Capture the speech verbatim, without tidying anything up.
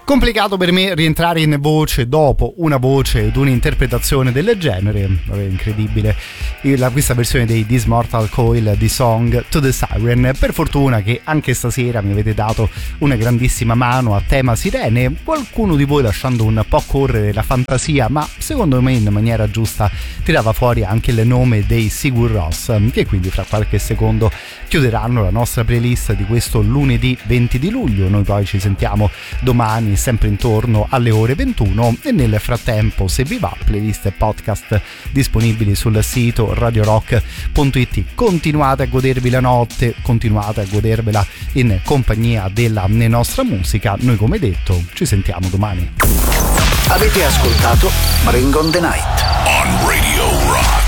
Complicato per me rientrare in voce dopo una voce ed un'interpretazione del genere. Vabbè, incredibile la, questa versione dei This Mortal Coil di Song to the Siren. Per fortuna che anche stasera mi avete dato una grandissima mano a tema sirene, qualcuno di voi lasciando un po' correre la fantasia, ma secondo me in maniera giusta tirava fuori anche il nome dei Sigur Rós, che quindi fra qualche secondo chiuderanno la nostra playlist di questo lunedì venti di luglio. Noi poi ci sentiamo domani sempre intorno alle ore ventuno e nel frattempo, se vi va, playlist e podcast disponibili sul sito radio rock punto it. Continuate a godervi la notte, continuate a godervela in compagnia della nostra musica. Noi, come detto, ci sentiamo domani. Avete ascoltato Ring on the Night on Radio Rock.